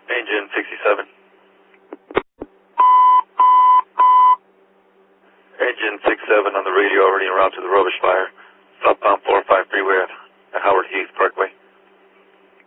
Engine 67. Engine 67 on the radio already en route to the rubbish fire. Southbound